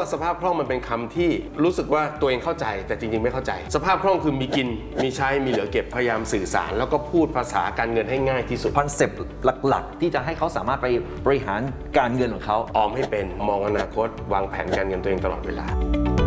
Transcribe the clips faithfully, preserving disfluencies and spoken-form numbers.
สภาพคล่องมันเป็นคำที่รู้สึกว่าตัวเองเข้าใจแต่จริงๆไม่เข้าใจสภาพคล่องคือมีกินมีใช้มีเหลือเก็บพยายามสื่อสารแล้วก็พูดภาษาการเงินให้ง่ายที่สุดคอนเซปต์หลักๆที่จะให้เขาสามารถไปบริหารการเงินของเขาออมให้เป็นมองอนาคตวางแผนการเงินตัวเองตลอดเวลา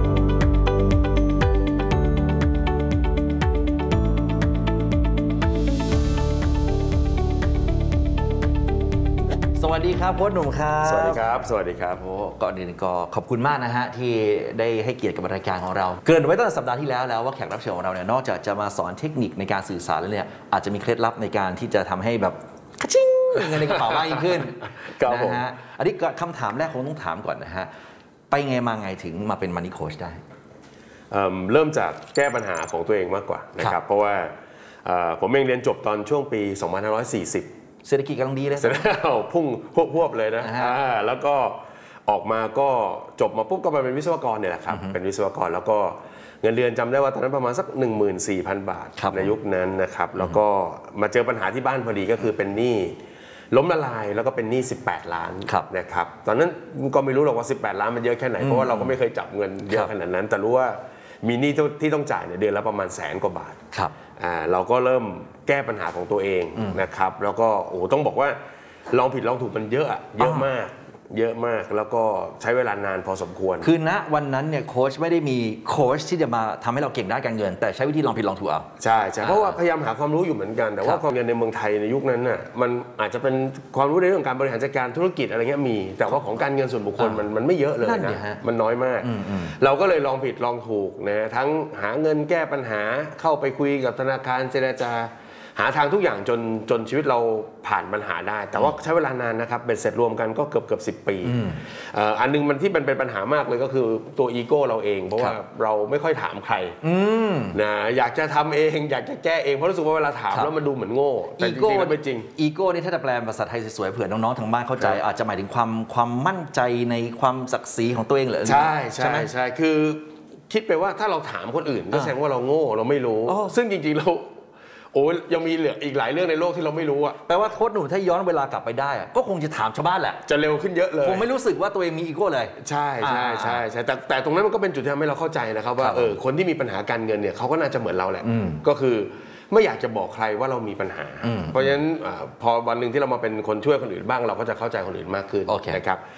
สวัสดีครับโค้ชหนุ่มครับสวัสดีครับสวัสดีครับโอ้ก่อนอื่นก็ขอบคุณมากนะฮะที่ได้ให้เกียรติกับรายการของเราเกริ่นไว้ตั้งแต่สัปดาห์ที่แล้วแล้วว่าแขกรับเชิญของเราเนี่ยนอกจากจะมาสอนเทคนิคในการสื่อสารแล้วเนี่ยอาจจะมีเคล็ดลับในการที่จะทำให้แบบกระชิงเงินในกระเป๋ามากยิ่งขึ้นนะฮะอันนี้คำถามแรกคงต้องถามก่อนนะฮะไปไงมาไงถึงมาเป็นมันนี่โค้ชได้เริ่มจากแก้ปัญหาของตัวเองมากกว่านะครับเพราะว่าผมเองเรียนจบตอนช่วงปีสองพันห้าร้อยสี่สิบเศรษฐกิจกำลังดีเลยเสร็จแล้วพุ่งพวบๆเลยนะแล้วก็ออกมาก็จบมาปุ๊บก็มาเป็นวิศวกรเนี่ยแหละครับเป็นวิศวกรแล้วก็เงินเดือนจำได้ว่าตอนนั้นประมาณสัก หนึ่งหมื่นสี่พัน บาทในยุคนั้นนะครับแล้วก็มาเจอปัญหาที่บ้านพอดีก็คือเป็นหนี้ล้มละลายแล้วก็เป็นหนี้สิบแปดล้านนะครับตอนนั้นก็ไม่รู้หรอกว่าสิบแปดล้านมันเยอะแค่ไหนเพราะว่าเราก็ไม่เคยจับเงินเยอะขนาดนั้นแต่รู้ว่ามีหนี้ที่ต้องจ่ายเนี่ยเดือนละประมาณแสนกว่าบาทอ่าเราก็เริ่มแก้ปัญหาของตัวเองนะครับแล้วก็โอ้ต้องบอกว่าลองผิดลองถูกมันเยอะอะเยอะมากเยอะมากแล้วก็ใช้เวลานานพอสมควรคือณวันนั้นเนี่ยโค้ชไม่ได้มีโค้ชที่จะมาทำให้เราเก่งด้านการเงินแต่ใช้วิธีลองผิดลองถูกเอาใช่ใช่เพราะว่าพยายามหาความรู้อยู่เหมือนกันแต่ว่าความเงินในเมืองไทยในยุคนั้นน่ะมันอาจจะเป็นความรู้ในเรื่องการบริหารจัดการธุรกิจอะไรเงี้ยมีแต่ว่าของการเงินส่วนบุคคลมันมันไม่เยอะเลยนะมันน้อยมากเราก็เลยลองผิดลองถูกนะทั้งหาเงินแก้ปัญหาเข้าไปคุยกับธนาคารเจรจาหาทางทุกอย่างจนจนชีวิตเราผ่านปัญหาได้แต่ว่าใช้เวลานานนะครับเป็นเสร็จรวมกันก็เกือบเกือบสิบปีอันนึงมันที่มันเป็นปัญหามากเลยก็คือตัวอีโก้เราเองเพราะว่าเราไม่ค่อยถามใครนะอยากจะทำเองอยากจะแก้เองเพราะรู้สึกว่าเวลาถามแล้วมันดูเหมือนโง่แต่จริงๆแล้วไม่จริงอีโก้นี่ถ้าจะแปลภาษาไทยสวยๆเผื่อน้องๆทางบ้านเข้าใจอาจจะหมายถึงความความมั่นใจในความศักดิ์ศรีของตัวเองเหรอใช่ใช่ใช่คือคิดไปว่าถ้าเราถามคนอื่นก็แสดงว่าเราโง่เราไม่รู้ซึ่งจริงๆเราโอ้ยังมีเหลืออีกหลายเรื่องในโลกที่เราไม่รู้อ่ะแปลว่าโค้ชหนุ่มถ้าย้อนเวลากลับไปได้ก็คงจะถามชาวบ้านแหละจะเร็วขึ้นเยอะเลยคงไม่รู้สึกว่าตัวเองมีอีโก้เลยใช่ใช่ใช่ใช่แต่แต่ตรงนั้นมันก็เป็นจุดที่ทำให้เราเข้าใจนะครับว่าเออคนที่มีปัญหาการเงินเนี่ยเขาก็น่าจะเหมือนเราแหละก็คือไม่อยากจะบอกใครว่าเรามีปัญหาเพราะฉะนั้นพอวันหนึ่งที่เรามาเป็นคนช่วยคนอื่นบ้างเราก็จะเข้าใจคนอื่นมากขึ้นนะครับ